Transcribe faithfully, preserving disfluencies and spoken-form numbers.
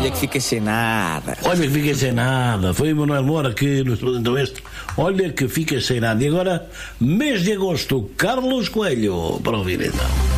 Olha que fica sem nada. Olha que fica sem nada. Foi o Manuel Moura que nos apresentou este. Olha que fica sem nada. E agora, mês de agosto, Carlos Coelho, para ouvir então.